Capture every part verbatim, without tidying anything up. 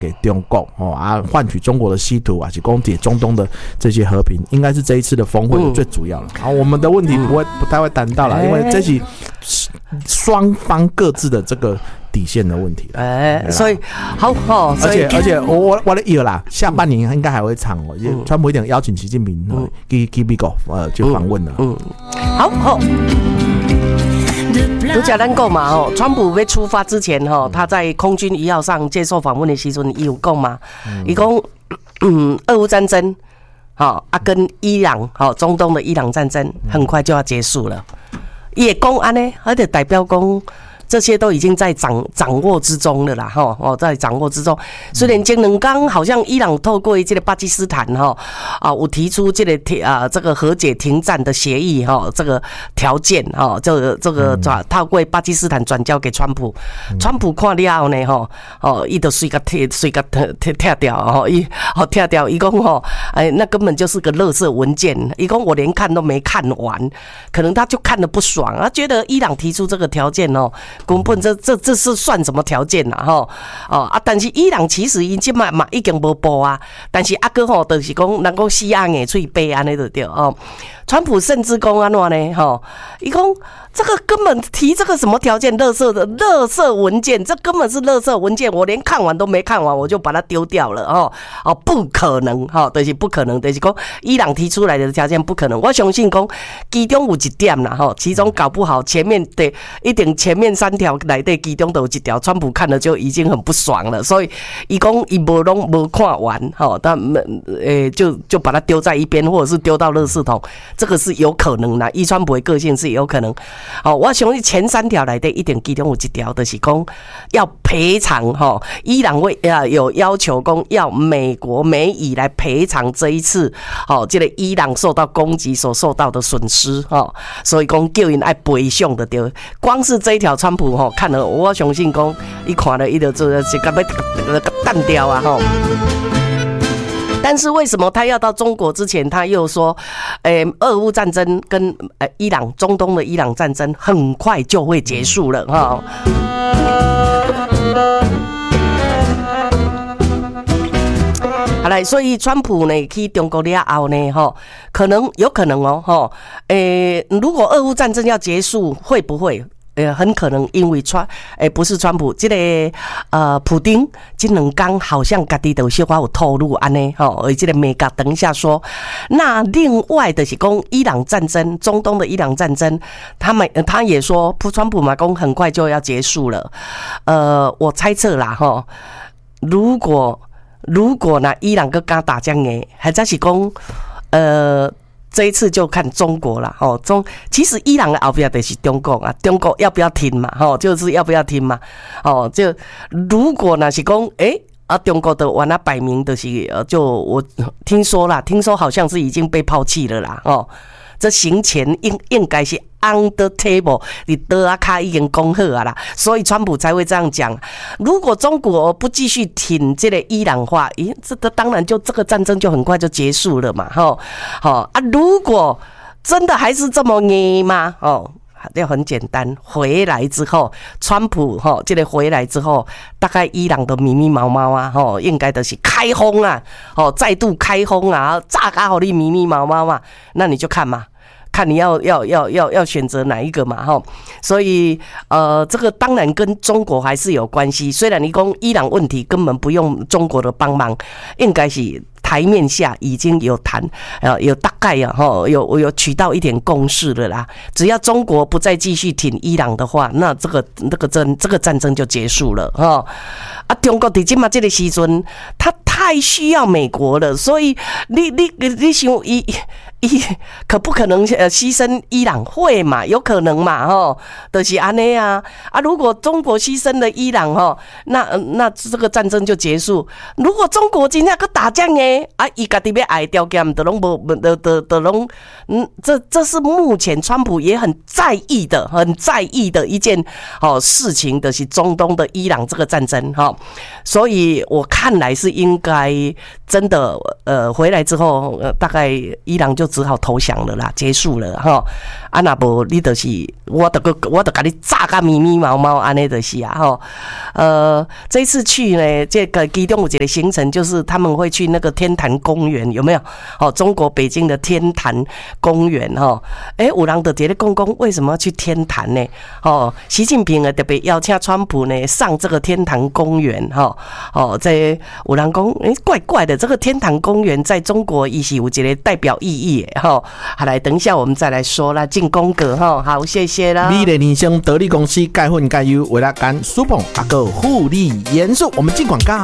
给中国哦啊，换取中国的稀土啊，及供给中东的这些和平，应该是这一次的峰会的最主要了。好、嗯，我们的问题不会不太会谈到了，因为这是双方各自的这个底线的问题。 哎，所以好哦， 而且而且我我我的意啦，下半年应该还会长哦，因为川普一定邀请习近平呃去去美国呃去访问了。 嗯，好好。如假咱讲嘛吼，川普要出发之前吼，他在空军一号上接受访问的时阵，伊有讲嘛，伊讲嗯，俄乌战争，好啊，跟伊朗好中东的伊朗战争很快就要结束了。伊也讲安尼，而且代表讲。这些都已经在掌掌握之中了啦，哈哦，在掌握之中。虽然前两天好像伊朗透过这个巴基斯坦哈啊，我提出这个停啊这个和解停战的协议哈，这个条件哈，这个这个转透过巴基斯坦转交给川普，川普看了后呢哈哦，伊就随个贴随个贴贴掉哦，伊哦贴掉，伊讲吼哎那根本就是个垃圾文件，伊讲我连看都没看完，可能他就看得不爽，他觉得伊朗提出这个条件哦。根本这这这是算什么条件呐？吼哦啊！但是伊朗其实伊即嘛嘛已经无报啊，但是阿哥吼就是讲，人讲死硬的嘴白安尼就对哦。川普甚至讲安怎呢？吼，伊讲这个根本提这个什么条件，垃圾的垃圾文件，这根本是垃圾文件，我连看完都没看完，我就把它丢掉了哦哦，不可能哈，就是不可能，就是讲伊朗提出来的条件不可能。我相信讲其中有一点啦，哈，其中搞不好前面的一定前面三条内底其中都有一条，川普看了就已经很不爽了，所以伊讲伊无拢无看完，哈，但诶就就把它丢在一边，或者是丢到垃圾桶。这个是有可能的，以川普的个性是有可能。好，我相信前三条来的一点其中有一条就是讲要赔偿哈，伊朗为啊有要求讲要美国美以来赔偿这一次好，这个伊朗受到攻击所受到的损失哈，所以讲叫因爱赔偿的对。光是这一条，川普哈看了，我相信讲伊看了伊就做是干要淡掉啊哈。但是为什么他要到中国之前，他又说，诶、欸，俄乌战争跟呃伊朗中东的伊朗战争很快就会结束了哈。好来，所以川普呢去中国了后呢，哈，可能有可能哦，哈，诶，如果俄乌战争要结束，会不会？呃，很可能因为川，诶、欸，不是川普，这个呃，普丁这两天好像家己都有小可有透露安尼，吼，而这个美国等一下说，那另外的是讲伊朗战争，中东的伊朗战争，他们他也说，川普嘛讲很快就要结束了，呃，我猜测啦，吼，如果如果呢，伊朗跟刚打仗诶，还在是讲，呃。这一次就看中国啦，吼中其实伊朗的后边就是中国啊，中国要不要停嘛，吼就是要不要停嘛，哦就如果呢是讲诶啊中国的完了摆明的、就是呃就我听说啦，听说好像是已经被抛弃了啦，哦这行前应应该是 on the table， 你的啊卡已经讲好啊啦，所以川普才会这样讲。如果中国不继续挺这个伊朗化，咦，这个当然就这个战争就很快就结束了嘛，吼，好啊。如果真的还是这么硬吗？哦。就很简单，回来之后，川普吼，这个回来之后，大概伊朗的密密毛毛啊，吼，应该都是开轰啊，哦，再度开轰啊，炸嘎好你密密毛毛嘛，那你就看嘛。看你要要要要要选择哪一个嘛，哈，所以呃，这个当然跟中国还是有关系。虽然你讲伊朗问题根本不用中国的帮忙，应该是台面下已经有谈，呃，有大概啊，哈，有有取到一点共识了啦。只要中国不再继续挺伊朗的话，那这个这个战这个战争就结束了，哈。啊，中国伫即嘛这个时阵，他太需要美国了，所以你你你想伊。伊可不可能呃牺牲伊朗？会嘛？有可能嘛？吼，就是安尼啊啊！如果中国牺牲了伊朗吼，那那这个战争就结束。如果中国今天个打仗诶， 啊，伊家己要爱条件，都拢无，都都都拢，嗯，这这是目前川普也很在意的、很在意的一件哦事情，就是中东的伊朗这个战争哈、哦。所以我看来是应该真的，呃，回来之后，呃，大概伊朗就只好投降了啦，结束了哈。啊，那不你就是我得个，我得给你炸个密密毛毛，安尼就是啊哈。呃，这一次去呢，这个其中有一个行程就是他们会去那个天坛公园，有没有？哦，中国北京的天坛公园哈。哎、欸，有人就在咧讲讲为什么要去天坛呢？哦，习近平啊特别邀请川普呢上这个天坛公园哈。哦，这有人讲哎、欸、怪怪的，这个天坛公园在中国也是有一个代表意义哈。好，来等一下我们再来说啦。进宫格哈，好，谢谢啦。 美丽人生得力公司钙粉钙油为了干苏捧阿哥护理严肃，我们进广告。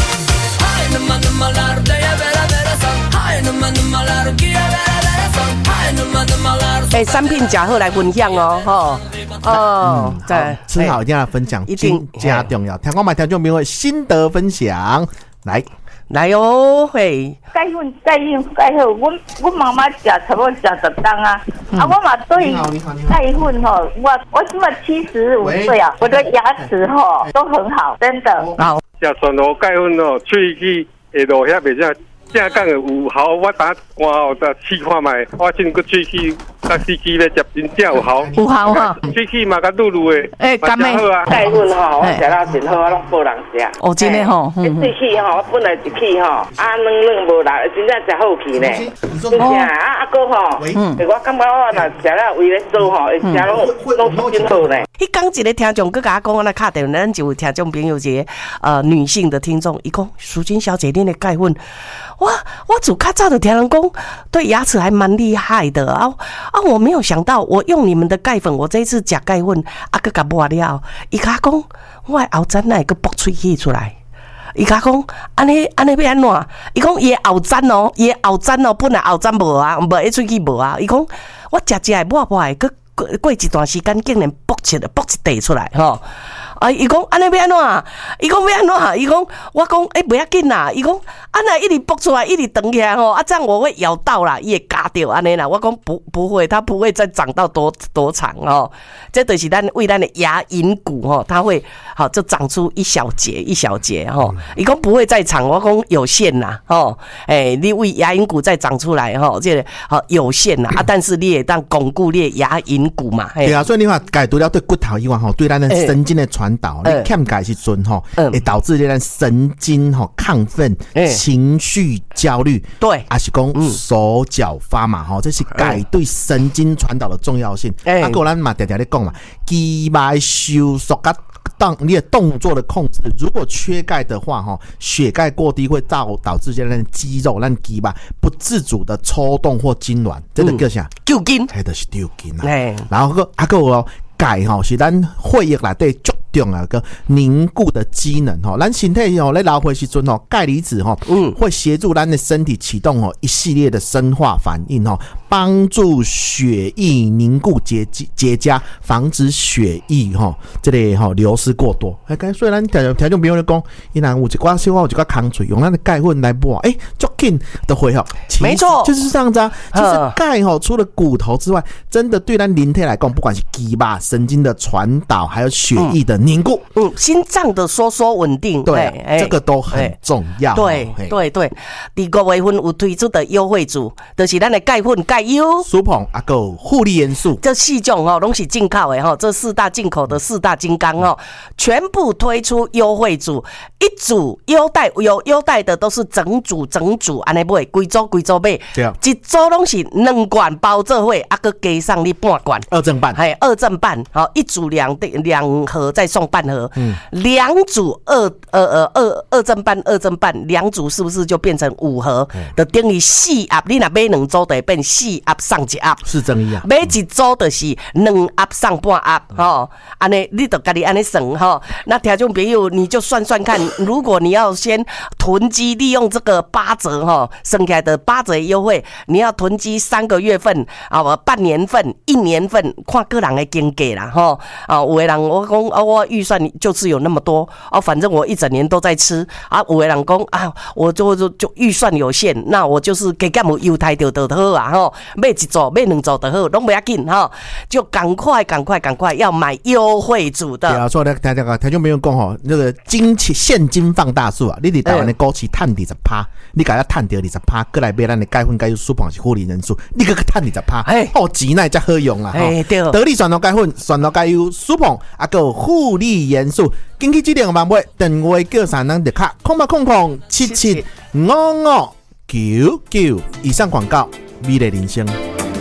哎、欸，产品假好来分享哦，哈，哦， 对，吃好一定要分享，一定加重要。听我们听众朋友心得分享，来。 来哦，嘿， 钙粉钙粉钙好，阮阮妈妈食差不多食十担啊，嗯、啊，我嘛对钙粉吼，我我起码七十五岁啊，我的牙齿吼都很好，真的。 好， 食全罗钙粉吼，喙齿下落遐袂正正讲的有效，我打关后再试看卖，我真个喙齿。甲司机咧接真正有效， 有效哈， 喙齿嘛甲露露的， 诶，甘咩？ 钙粉吼，我食了真好，我拢无人食。 哦，真诶吼， 喙齿吼，我本来一齿吼，啊软软无力，真正食好去呢。真正啊，阿哥吼，我感觉我若食了为咧做吼，会食拢拢真好呢。 迄刚一个听众，佮甲我讲，咱敲电话，咱就有听众朋友一个呃女性的听众，伊讲淑君小姐，恁的钙粉，我我自较早就听人讲，对牙齿还蛮厉害的啊。啊！我没有想到，我用你们的钙粉，我这一次食钙粉，啊，佮甲抹了，伊甲讲，我的后zan哪个爆喙齿出来？伊甲讲，安尼安尼要安怎？伊讲伊的后zan哦，伊的后zan哦，本来后zan无啊，无迄喙齿无啊。伊讲我食食的抹抹的，佮过过一段时间，竟然爆一个爆一地出来吼。啊！伊讲安尼要安怎？伊讲要安怎？伊讲我讲诶，不要紧啦。伊讲安尼一直爆出来，一直长起来吼，啊，这样我会咬到啦，伊会夹掉安尼啦。我讲不不会，它不会再长到多多长哦。这就是咱为咱的牙龈骨吼，它会好就长出一小节一小节吼。伊讲不会再长，我讲有限啦吼。诶，你为牙龈骨再长出来吼，这个好有限啦啊，但是你也当巩固你的牙龈骨嘛。 对啊，所以你话解除了对骨头以外吼，对咱的神经的传导，你欠钙时阵吼，会导致咱神经吼亢奋、情绪焦虑， 对， 还是讲手脚发麻吼，这是钙对神经传导的重要性。啊，个咱嘛常常咧讲嘛，肌脉收缩甲当你的动作的控制，如果缺钙的话哈，血钙过低会造导致这咱肌肉、咱肌吧不自主的抽动或痉挛，这个叫啥？ 抽筋， 这就是抽筋啊。然后个啊个哦，钙哈是咱血液内底足重要个凝固的机能哈，咱身体哦在老化时阵哦，钙离子哈，嗯，会协助咱的身体启动哦一系列的生化反应哦，帮助血液凝固结结痂，防止血液哈这里哈流失过多。哎，所以咱条条种朋友咧讲，伊若有一寡小可有一寡空嘴，用咱的钙粉来抹，哎，足紧的会哈。 没错， 就是这样子啊。其实钙哈除了骨头之外，真的对咱人体来讲，不管是肌吧、神经的传导，还有血液的凝固， 嗯，心脏的收缩稳定， 对，欸、这个都很重要。 对对对，第五月份有推出的优惠组，就是咱的钙粉、钙优、 苏捧阿个护理元素， 这四种哦，拢是进口的哈，这四大进口的四大金刚哦，全部推出优惠组，一组优待有优待的都是整组整组安尼买，规组规组买，一组拢是两罐包做伙，啊个加上你半罐， 二正半， 还二正半，好一组两两盒再送半盒，嗯，两组二呃呃二二正半二正半，两组是不是就变成五盒？的等于四盒，你若买两组就会变四四压上一压， 是正一啊， 买一组就是两压上半压，吼，安尼你就家己安尼算吼。那听众朋友，你就算算看，如果你要先囤积，利用这个八折哈，剩下的八折优惠，你要囤积三个月份啊，半年份、一年份，看个人的经济啦吼。啊，有的人我讲啊，我预算就是有那么多哦，反正我一整年都在吃啊。有的人讲啊，我就就就预算有限，那我就是加减有优待就就好啊吼，买一组买两组就好，拢不要紧哈，就赶快赶快赶快要买优惠组的。 对啊，所以听听听众朋友讲吼，那个金钱现金放大术啊，你伫台湾的股市赚二十趴，你甲它赚到二十趴，过来买咱的钙粉钙优舒胖是护理人数，你个赚二十趴，哦，钱那才好用啊！ 哎，对， 得力选到钙粉，选到钙优舒胖，啊个护理元素，紧去指定万买，电话叫三人特卡，空八空空七七五五九九。以上广告，美丽人生。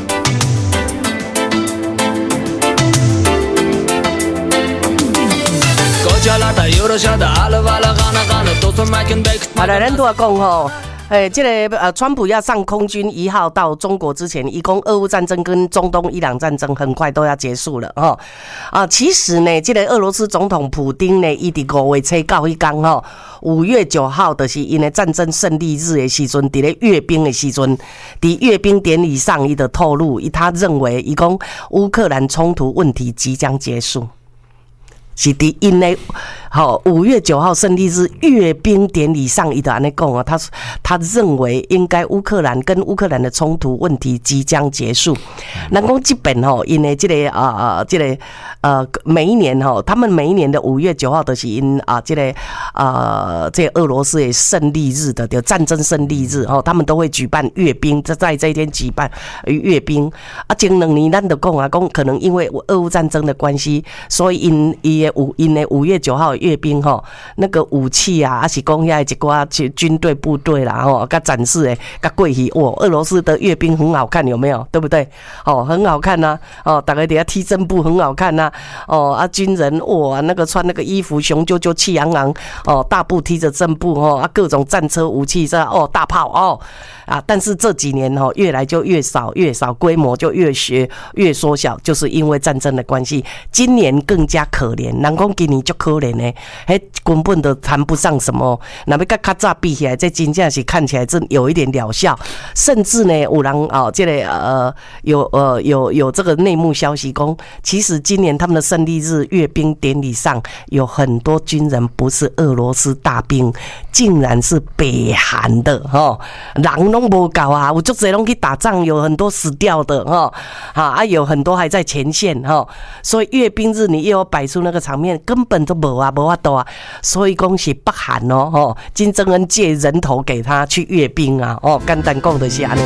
好了，咱都要讲吼。哎，这个呃，川普要上空军一号到中国之前，一共俄乌战争跟中东伊朗战争很快都要结束了哈啊。其实呢，这个俄罗斯总统普丁呢，伊伫五月初九迄天哈，五月九号的是因为战争胜利日的时阵，伫咧阅兵的时阵，伫阅兵典礼上，伊的透露，他认为一共乌克兰冲突问题即将结束。是伫因咧，好五月九号胜利日阅兵典礼上，伊就安尼讲啊，他他认为应该乌克兰跟乌克兰的冲突问题即将结束。咱讲这边吼，因为这个啊啊，这个呃每一年吼，他们每一年的五月九号都是因啊这个啊这个俄罗斯的胜利日的，就战争胜利日吼，他们都会举办阅兵，在在这一天举办阅兵啊。前两年咱就讲啊，讲可能因为俄乌战争的关系，所以因伊。五因的五月九号阅兵吼，那个武器啊，还是讲遐一寡军队部队啦吼，甲展示诶，甲过去哇，俄罗斯的阅兵很好看，有没有？对不对？哦，很好看呐、啊，哦，大家底下踢正步很好看呐、啊，哦啊，军人哇，那个穿那个衣服雄赳赳气昂昂，哦，大步踢着正步哦，啊，各种战车武器是哦，大炮哦。啊，但是这几年哦，越来就越少，越少，规模就越学越缩小，就是因为战争的关系。今年更加可怜，人讲今年就可怜呢，嘿，根本都谈不上什么。那要跟较早比起来，这真正是看起来真有一点疗效，甚至呢，有人哦，这个呃有呃有有这个内幕消息讲，其实今年他们的胜利日阅兵典礼上，有很多军人不是俄罗斯大兵，竟然是北韩的哈，人。拢无够啊，有足侪拢去打仗，有很多死掉的哈，啊，有很多还在前线哈，所以阅兵日你又要摆出那个场面，根本都无啊，无法度啊，所以恭喜北韩哦，吼，金正恩借人头给他去阅兵啊，哦，简单讲就是安尼。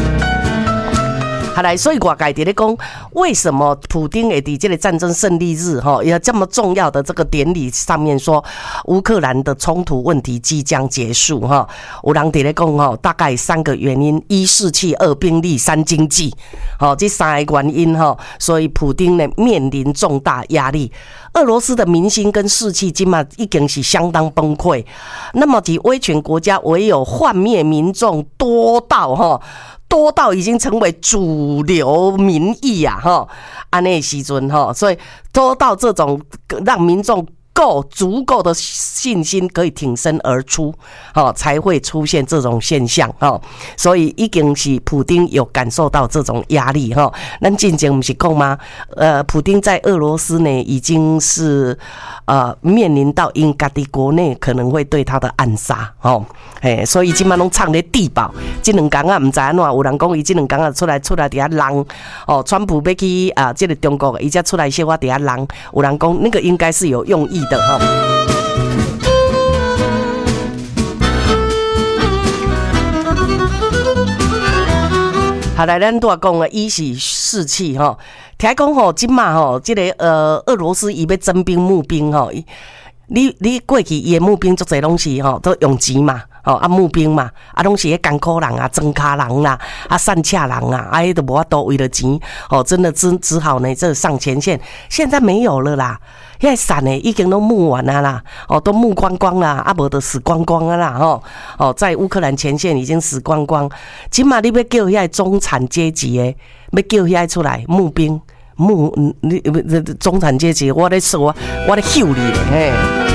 好来，所以外界在咧讲，为什么普丁会在这个战争胜利日哈，也这么重要的这个典礼上面说，乌克兰的冲突问题即将结束哈？有人在咧讲哈，大概三个原因：一士气，二兵力，三经济。好，这三个原因哈，所以普丁呢面临重大压力。俄罗斯的民心跟士气今嘛已经是相当崩溃。那么，以威权国家唯有幻灭民众多到哈。多到已经成为主流民意啊，哈，安内时阵哈，所以多到这种让民众够足够的信心可以挺身而出，哈，才会出现这种现象哈。所以已经是普丁有感受到这种压力哈。咱之前不是讲吗？呃，普丁在俄罗斯呢已经是呃面临到因家己国内可能会对他的暗杀哦，嘿，所以今晚拢唱咧地堡，这两天啊唔知安怎，有人讲伊这两天啊出来出来伫遐浪哦，川普要去啊，这个中国伊才出来小可伫遐浪，有人讲那个应该是有用意的哈。好来，咱都讲啊，一是士气哈。听讲吼，今嘛吼，这个呃，俄罗斯伊要征兵募兵吼，你你过去伊的募兵足侪拢是吼，都用钱嘛。 哦啊募兵嘛，啊拢是些艰苦人啊、装卡人啦、啊散洽人啊，啊迄都无法度为了钱，哦真的只只好呢这上前线，现在没有了啦。现在伞呢已经都募完了啦，哦，都募光光啦，啊，无都死光光了啦，吼，哦，在乌克兰前线已经死光光。起码你要叫遐中产阶级的，要叫遐出来募兵募，你中产阶级，我在说，我在秀你嘿。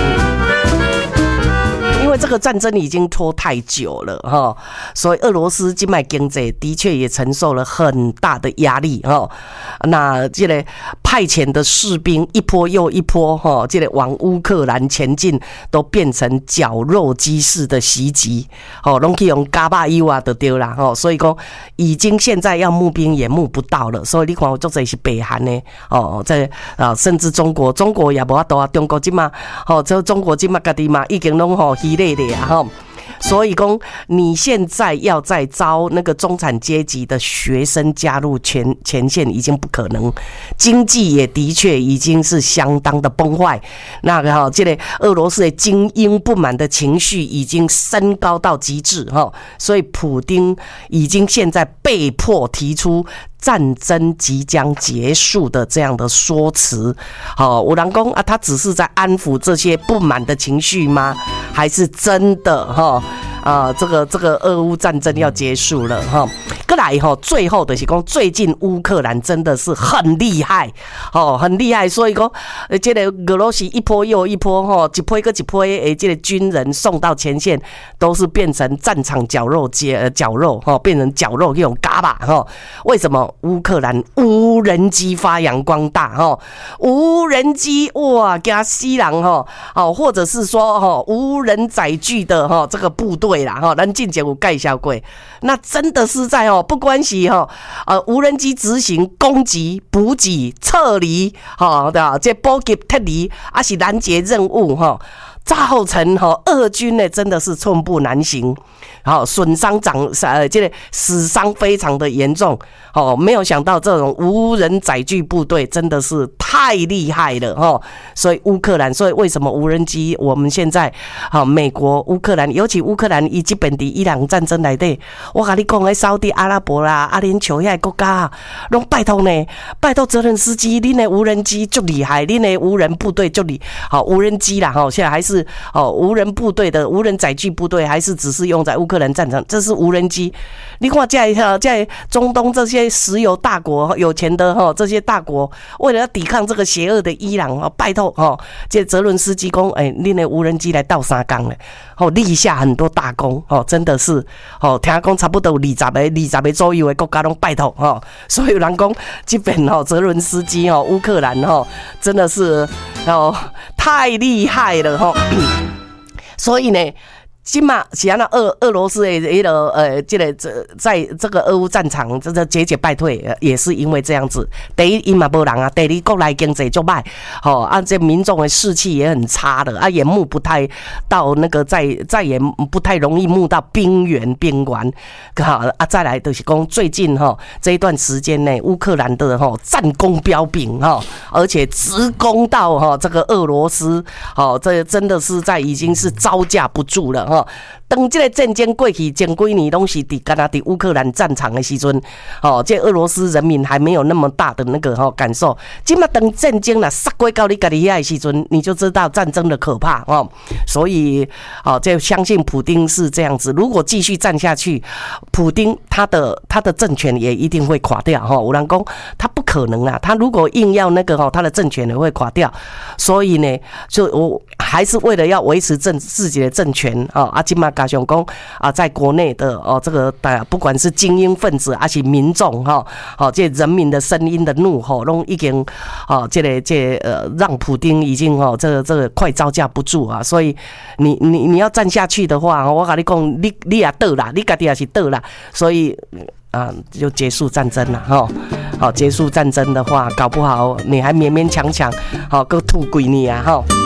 因为这个战争已经拖太久了哈，所以俄罗斯境内经济的确也承受了很大的压力哈。那这个派遣的士兵一波又一波哈，这个往乌克兰前进都变成绞肉机式的袭击，哦，拢去用嘎巴油啊就对啦哈。所以讲已经现在要募兵也募不到了，所以你看我做这是北韩呢哦，在啊甚至中国，中国也无法度啊，中国今嘛哦，这中国今嘛家己嘛已经拢吼稀累的啊吼。所以讲，你现在要再招那个中产阶级的学生加入前前线，已经不可能。经济也的确已经是相当的崩坏。那个哈，这个俄罗斯的精英不满的情绪已经升高到极致哈，所以普丁已经现在被迫提出战争即将结束的这样的说辞。好，有人说啊，他只是在安抚这些不满的情绪吗？还是真的哈？啊，这个这个俄乌战争要结束了哈。再来哈，最后的是讲，最近乌克兰真的是很厉害哦，很厉害。所以讲，呃，这个俄罗斯一波又一波哈，一波一个一波诶，这个军人送到前线，都是变成战场绞肉街呃绞肉哈，变成绞肉这种嘎巴哈。为什么乌克兰无人机发扬光大哈？无人机哇，给他西人哈，哦，或者是说哈，无人载具的哈这个部队啦哈，咱之前有介绍过，那真的是在哦。不关系哈，呃，无人机执行攻击、补给、撤离，哈的这补给、撤离，还是拦截任务哈，造成哈俄军呢真的是寸步难行，好损伤长呃这个死伤非常的严重，哦，没有想到这种无人载具部队真的是太厉害了哈，所以乌克兰，所以为什么无人机我们现在好美国、乌克兰，尤其乌克兰以及本地伊朗战争来的，我跟你讲，在沙特阿拉伯啦、阿联酋遐国家，拢拜托呢，拜托泽连斯基，恁的无人机就厉害，恁的无人部队就厉，好无人机啦哈，现在还是哦无人部队的无人载具部队，还是只是用在乌克兰战场，这是无人机。你看在在中东这些石油大国、有钱的哈这些大国，为了要抵抗这个邪恶的伊朗哦，拜托哈，这泽伦斯基讲，哎，恁的无人机来倒三缸了，哦，立下很多大功哦，真的是哦，听讲差不多有二十个、二十个左右的国家拢拜托哈，所以有人讲这边哦，泽伦斯基哦，乌克兰哦，真的是哦太厉害了哈，所以呢。今嘛是安那俄俄罗斯的迄个呃，这个在这个俄乌战场这个节节败退，也是因为这样子。第一，因嘛无人啊；第二，国内经济就歹，吼啊，这民众的士气也很差的啊，也募不太到那个再再也不太容易募到兵员兵员。好啊，再来就是讲最近哈这一段时间内，乌克兰的哈战功彪炳哈，而且直攻到哈这个俄罗斯，好，这真的是在已经是招架不住了哈。当这个战争过去前几年拢是伫干那伫乌克兰战场的时阵，哦，这俄罗斯人民还没有那么大的那个哈感受。今嘛当战争啦杀过到你家己遐的时阵，你就知道战争的可怕哦。所以，哦，这相信普丁是这样子。如果继续战下去，普丁他的他的政权也一定会垮掉哈。有人讲他不可能啊，他如果硬要那个哈，他的政权也会垮掉。所以呢，就我还是为了要维持政自己的政权啊。啊，今嘛加上讲啊，在国内的哦，这个不管是精英分子还是民众哈，好，这人民的声音的怒吼，拢已经哦，这个这呃，让普丁已经哦，这个这个快招架不住啊，所以你你你要站下去的话，我跟你讲，你你也倒啦，你家己也是倒啦，所以。啊，就结束战争了哈！好，结束战争的话，搞不好你还勉勉强强，好，够吐鬼你啊哈！